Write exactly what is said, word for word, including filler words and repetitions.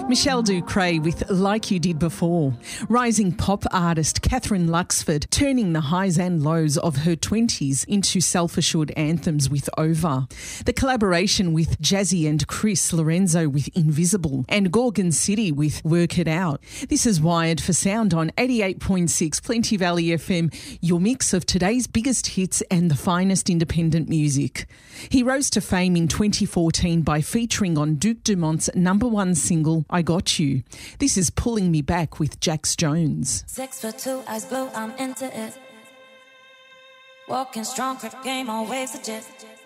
Michelle Ducray with Like You Did Before. Rising pop artist Catherine Luxford turning the highs and lows of her twenties into self-assured anthems with Over. The collaboration with Jazzy and Chris Lorenzo with Invisible and Gorgon City with Work It Out. This is Wired for Sound on eighty-eight point six Plenty Valley F M, your mix of today's biggest hits and the finest independent music. He rose to fame in twenty fourteen by featuring on Duke Dumont's number one single, I Got You. This is Pulling Me Back with Jax Jones. Six foot two, eyes blue, I'm into it. Walking strong, grip game, always legit.